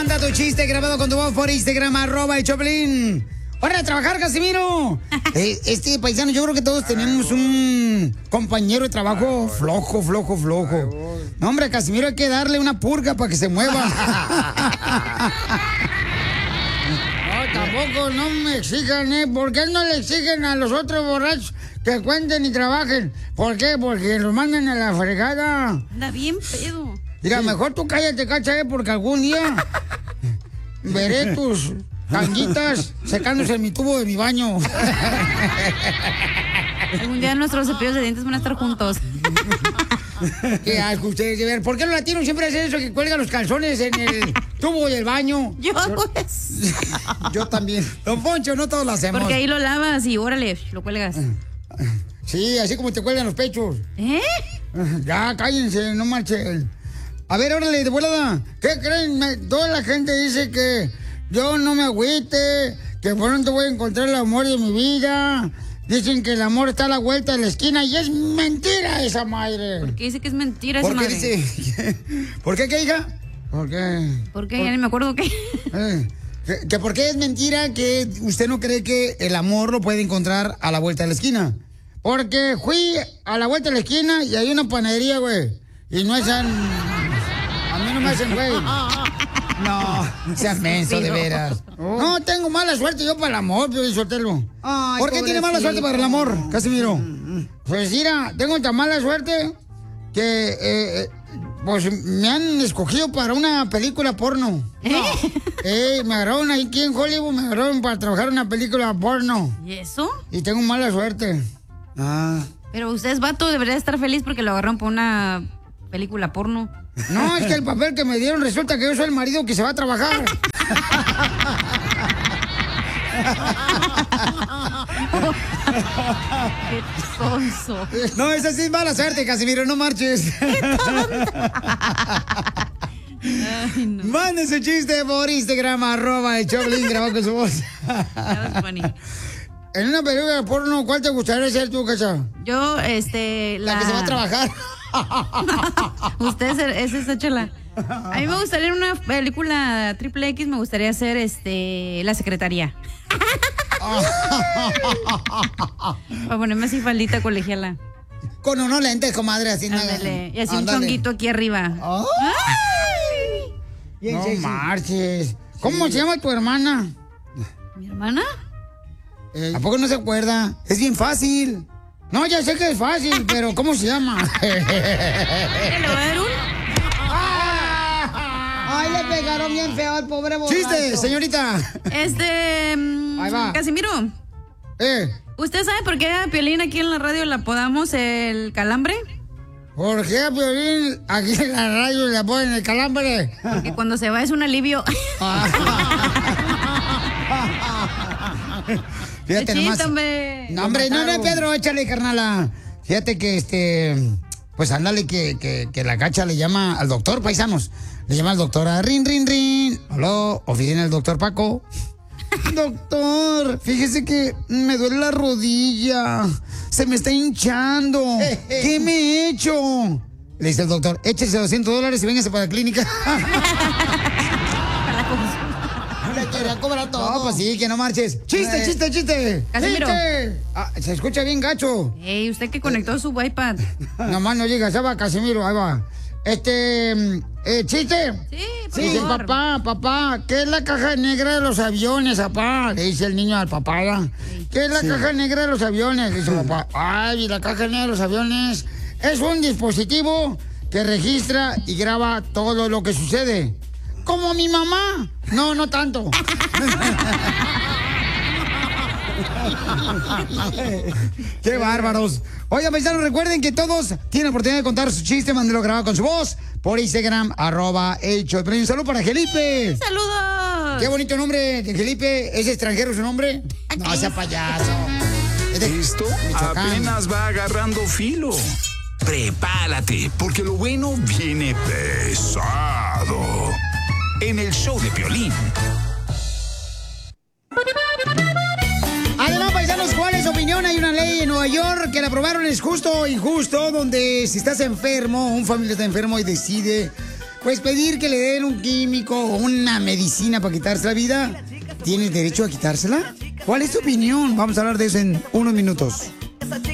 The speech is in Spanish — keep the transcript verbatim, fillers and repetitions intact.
Manda tu chiste grabado con tu voz por Instagram, arroba el Choplin. ¡Hora de trabajar, Casimiro! eh, este paisano, yo creo que todos tenemos un compañero de trabajo flojo, flojo, flojo. No, hombre, Casimiro, hay que darle una purga para que se mueva. No, tampoco, no me exijan, ¿eh? ¿Por qué no le exigen a los otros borrachos que cuenten y trabajen? ¿Por qué? Porque los mandan a la fregada. Anda bien pedo. Mira, mejor tú cállate, cacha, ¿eh? Porque algún día veré tus tanguitas secándose en mi tubo de mi baño. Algún día nuestros cepillos de dientes van a estar juntos. Qué asco ustedes de ver. ¿Por qué los latinos siempre hacen eso que cuelgan los calzones en el tubo del baño? Yo, pues. Yo también. Don Poncho, no todos lo hacemos. Porque ahí lo lavas y órale, lo cuelgas. Sí, así como te cuelgan los pechos. ¿Eh? Ya, cállense, no marchen. A ver, órale, de volada. ¿Qué creen? Me, toda la gente dice que yo no me agüite, que pronto voy a encontrar el amor de mi vida. Dicen que el amor está a la vuelta de la esquina y es mentira esa madre. ¿Por qué dice que es mentira esa ¿Por qué madre? dice? ¿Por qué, qué, hija? ¿Por qué? ¿Por qué? ¿Por... Ya ni me acuerdo qué. Eh, que, que por qué es mentira que usted no cree que el amor lo puede encontrar a la vuelta de la esquina. Porque fui a la vuelta de la esquina y hay una panadería, güey. Y no es tan... A mí no me hacen, güey. No, seas menso, de veras. No, tengo mala suerte yo para el amor, Pio Sotelo. ¿Por qué tiene mala suerte para el amor, Casimiro? Pues mira, tengo tan mala suerte que eh, pues me han escogido para una película porno. ¿Eh? Eh, me agarraron ahí aquí en Hollywood, me agarraron para trabajar en una película porno. ¿Y eso? Y tengo mala suerte. Ah. Pero usted es vato, debería estar feliz porque lo agarraron por una película porno. No, es que el papel que me dieron resulta que yo soy el marido que se va a trabajar. Qué sonso. No, esa sí es mala suerte, Casimiro, no marches. Ay, no. Mande su chiste por Instagram, arroba el Choplin, grabado con su voz. En una película de porno, ¿cuál te gustaría ser tú, Cacha? Yo, este... La, la que se va a trabajar. Usted es, es esa chela. A mí me gustaría en una película triple X, me gustaría ser este la secretaria. Para ponerme así faldita colegiala. Con unos lentes, comadre, así nada. Y así Ándale. Un chonguito aquí arriba. Oh. No sí, marches. Sí. ¿Cómo se llama tu hermana? ¿Mi hermana? Eh, ¿A poco no se acuerda? Es bien fácil. No, ya sé que es fácil, pero ¿cómo se llama? ¿Le va a dar un? ¡Ay, le pegaron bien feo al pobre borracho! ¡Chiste, señorita! Este... Ahí va. Casimiro. ¿Eh? ¿Usted sabe por qué a Piolín aquí en la radio le apodamos el calambre? ¿Por qué a Piolín aquí en la radio le apodan el calambre? Porque cuando se va es un alivio. Fíjate nomás. No, hombre, no, no, Pedro, échale, carnala. Fíjate que este... Pues ándale que, que, que la Cacha le llama al doctor, paisanos. Le llama al doctor a rin, rin, rin. Aló, oficina del doctor Paco. Doctor, fíjese que me duele la rodilla. Se me está hinchando. ¿Qué me he hecho? Le dice el doctor, échese doscientos dólares y véngase para la clínica. Le quería cobrar todo. No, pues sí, que no marches. ¡Chiste, eh. chiste, chiste! Casimiro. ¡Chiste! Ah, se escucha bien gacho. Ey, usted que conectó eh. su iPad. Nomás no llega, ya va, Casimiro, ahí va. Este, eh, ¿chiste? Sí, por sí, favor. Papá, papá, ¿qué es la caja negra de los aviones, papá? Le dice el niño al papá, ¿ya? Sí. ¿Qué es la sí. caja negra de los aviones? Le dice el papá, ay, la caja negra de los aviones es un dispositivo que registra y graba todo lo que sucede. ¿Como mi mamá? No, no tanto. ¡Qué bárbaros! Oigan, paisanos, recuerden que todos tienen la oportunidad de contar su chiste. Mándelo grabado con su voz por Instagram, arroba el show. Un saludo para Felipe. ¡Saludos! Qué bonito nombre de Felipe. ¿Es extranjero su nombre? No, sea payaso. Esto apenas va agarrando filo. Prepárate, porque lo bueno viene pesado. En el show de Piolín. Además, paisanos, ¿cuál es su opinión? Hay una ley en Nueva York que la aprobaron, es justo o injusto, donde si estás enfermo, un familiar está enfermo y decide pues pedir que le den un químico o una medicina para quitarse la vida, ¿tiene derecho a quitársela? ¿Cuál es tu opinión? Vamos a hablar de eso en unos minutos.